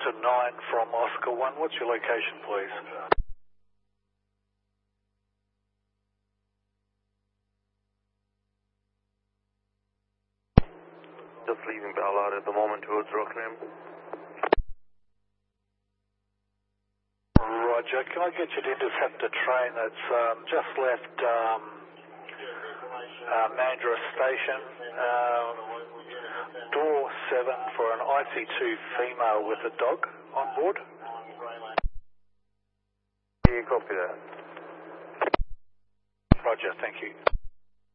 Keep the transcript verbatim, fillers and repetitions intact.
Delta nine from Oscar one. What's your location, please? Just leaving Ballard at the moment towards Rockingham. Roger. Can I get you to intercept a train that's um, just left um, uh, Mandurah Station, um, door seven for an I C two female with a dog on board? Yeah, copy that. Roger, thank you.